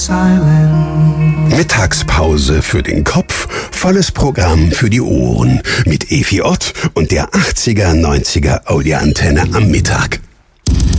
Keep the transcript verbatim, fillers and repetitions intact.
silent. Mittagspause für den Kopf, volles Programm für die Ohren. Mit Efi Ott und der achtziger, neunziger Audioantenne am Mittag.